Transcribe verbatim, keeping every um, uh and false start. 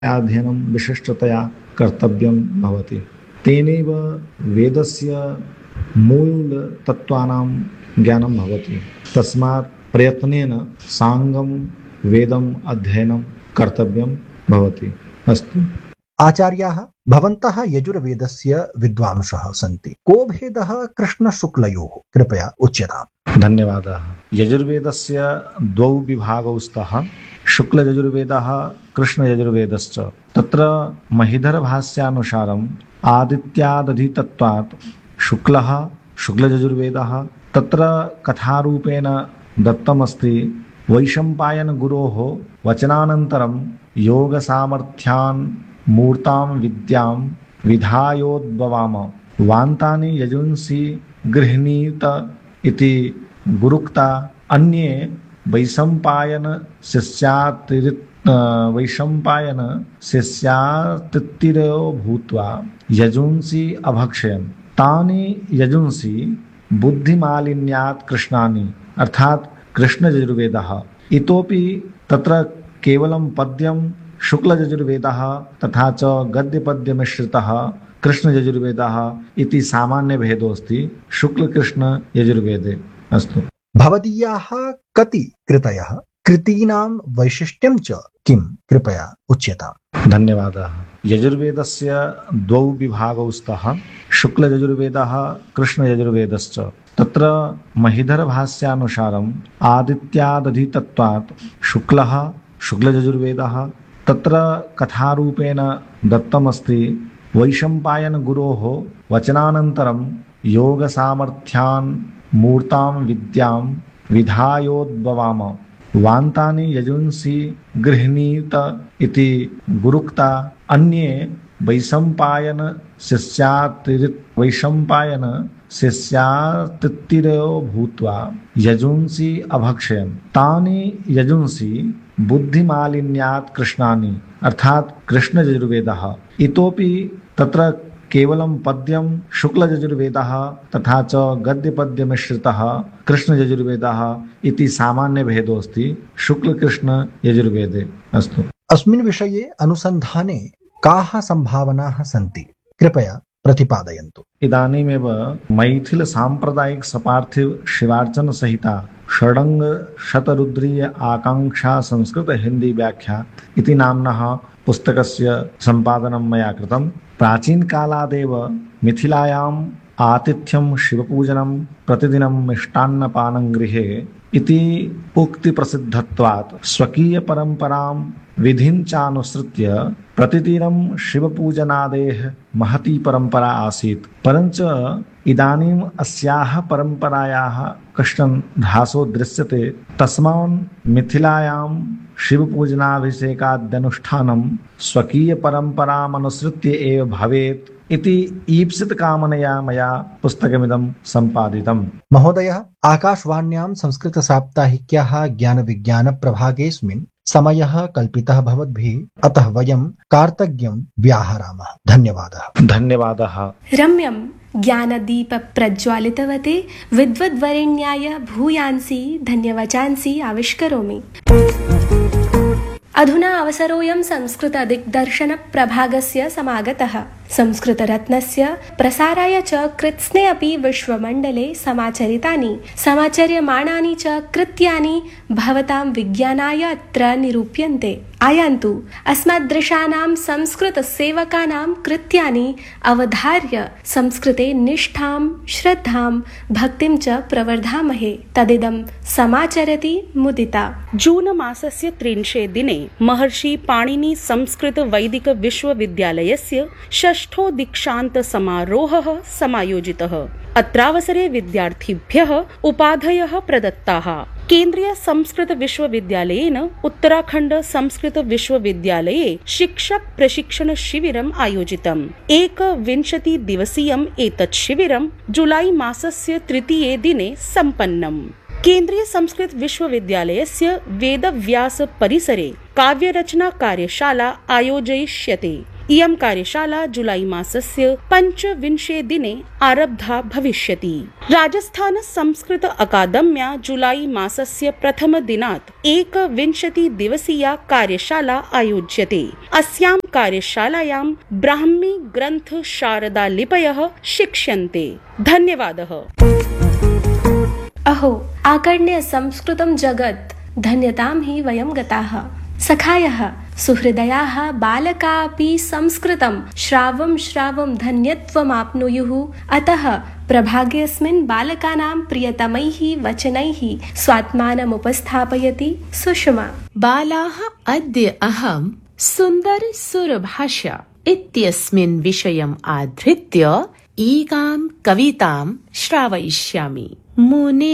अध्ययनं विशिष्टतया कर्तव्यं भवति। तेनैव वेदस्य मूलतत्त्वानां ज्ञानं भवति। तस्मात् प्रयत्नेन साङ्गं वेदम् अध्ययनं कर्तव्यं भवति। अस्तु। आचार्याः, भवन्तः यजुर्वेदस्य विद्वांसः सन्ति। को भेदः कृष्णशुक्लयोः कृपया उच्यताम्। धन्यवादः। यजुर्वेदस्य द्वौ विभागौ स्तः, शुक्लयजुर्वेदः, कृष्णयजुर्वेदश्च। तत्र महिधरभाष्यानुसारम् आदित्यादधितत्वात् शुक्लः शुक्लयजुर्वेदः। तत्र कथारूपेण दत्तमस्ति वैशम्पायनगुरोः वचनानन्तरं योगसामर्थ्यान् मूर्तां विद्यां विधायोद्भवाम वान्तानि यजुंसि गृह्णीत इति गुरुक्ता। अन्ये वैशम्पायन शिष्यातिरिक्त वैशम्पायन शिष्यातिथिरो भूत्वा यजुंसि अभक्षयन्। तानि यजुंसि बुद्धिमालिन्यात् कृष्णानि, अर्थात् कृष्णयजुर्वेदः। इतोपि तत्र केवलं पद्यं शुक्लयजुर्वेदः तथा च गद्यपद्यमिश्रितः कृष्णयजुर्वेदः इति सामान्यभेदोऽस्ति शुक्लकृष्णयजुर्वेदे। अस्तु। भवदीयाः कति कृतयः, कृतीनां वैशिष्ट्यं च किं कृपया उच्यताम्। धन्यवादः। यजुर्वेदस्य द्वौ विभागौ स्तः, शुक्लयजुर्वेदः, कृष्णयजुर्वेदश्च। तत्र महिधरभाष्यानुसारम् आदित्यादधितत्वात् शुक्लः शुक्लयजुर्वेदः। तत्र कथारूपेण दत्तमस्ति वैशम्पायनगुरोः वचनानन्तरं योगसामर्थ्यान् मूर्तां विद्यां विधायोद्भवाम वान्तानि यजुंसि गृह्णीत इति गुरुक्ता। अन्ये वैशम्पायन शिष्यातिरिक्त वैशम्पायन शिष्यातिथिरो भूत्वा यजुंसि अभक्षयन्। तानि यजुंसि बुद्धिमालिन्यात् कृष्णानि, अर्थात् कृष्णयजुर्वेदः। इतोपि तत्र केवलं पद्यं शुक्लयजुर्वेदः तथा च गद्यपद्यमिश्रितः कृष्णयजुर्वेदः इति सामान्यभेदोऽस्ति शुक्लकृष्णयजुर्वेदे। अस्तु। अस्मिन् विषये अनुसन्धाने काः सम्भावनाः सन्ति, कृपया प्रतिपादयन्तु। इदानीमेव मैथिल साम्प्रदायिक सपार्थिव शिवार्चन सहिता षडंग शतरुद्रीय आकांक्षा संस्कृत हिंदी व्याख्या इति नाम्नः पुस्तकस्य सम्पादनं मया कृतं। प्राचीनकालादेव मिथिलायाम् आतिथ्यं शिवपूजनं प्रतिदिनं मिष्टान्नपानं गृहे इति उक्तिप्रसिद्धत्वात् स्वकीयपरम्परां विधिं चानुसृत्य प्रतिदिनं शिवपूजनादेः महती परंपरा आसीत्। परञ्च इदानीम् अस्याः परंपरायाः कश्चन ह्रासो दृश्यते। तस्मात् मिथिलायां शिवपूजनाभिषेकाद्यनुष्ठानं स्वकीयपरम्परामनुसृत्य एव भवेत् इति ईप्सितकामनया मया पुस्तकमिदं सम्पादितम्। महोदयः, आकाशवाण्यां संस्कृतसाप्ताहिक्याः ज्ञानविज्ञानप्रभागेऽस्मिन् समयः कल्पितः भवद्भिः, अतः वयं कार्तज्ञं व्याहरामः। धन्यवादः। धन्यवादः। रम्यं ज्ञानदीप प्रज्वालितवते विद्वद्वरेण्याय भूयांसि धन्यवचांसि आविष्करोमि। अधुना अवसरोऽयं संस्कृत दिग्दर्शन प्रभागस्य समागतः। संस्कृतरत्नस्य प्रसाराय च कृत्स्ने अपि विश्वमण्डले समाचरितानि समाचर्यमाणानि च कृत्यानि भवतां विज्ञानाय अत्र निरूप्यन्ते। आयान्तु अस्मदृशानां संस्कृतसेवकानां कृत्यानि अवधार्य संस्कृते निष्ठां श्रद्धां भक्तिं च प्रवर्धामहे। तदिदं समाचरति मुदिता। जून मासस्य त्रिंशे दिने महर्षि पाणिनि संस्कृत वैदिक विश्वविद्यालयस्य षष्ठो दीक्षान्त समारोहः समायोजितः। अत्रावसरे विद्यार्थिभ्यः उपाधयः प्रदत्ताः। केन्द्रीय संस्कृत विश्वविद्यालयेन उत्तराखण्ड संस्कृत विश्वविद्यालये शिक्षक प्रशिक्षण शिबिरम् आयोजितम्। एकविंशति दिवसीयम् एतत् शिबिरं जुलाई मासस्य तृतीये दिने सम्पन्नम्। केन्द्रीय संस्कृत विश्वविद्यालयस्य वेदव्यास परिसरे काव्यरचना कार्यशाला आयोजयिष्यते। इयं कार्यशाला जुलाई मासस्य पञ्चविंशे दिने आरब्धा भविष्यति। राजस्थान संस्कृत अकादम्या जुलाई मासस्य प्रथमदिनात् एकविंशति दिवसीया कार्यशाला आयोज्यते। अस्यां कार्यशालायां ब्राह्मी ग्रन्थ शारदा लिपयः शिक्ष्यन्ते। धन्यवादः। अहो आकर्ण्य संस्कृतं जगत् धन्यतां हि वयं गताः। सखायः सुहृदयाः बालकापि संस्कृतं श्रावं श्रावं धन्यत्वमाप्नुयुः। अतः प्रभागेऽस्मिन् बालकानां प्रियतमैः वचनैः स्वात्मानमुपस्थापयति सुषमा। बालाः, अद्य अहं सुन्दर सुरभाषा इत्यस्मिन् विषयम् आधृत्य एकां कवितां श्रावयिष्यामि। मुने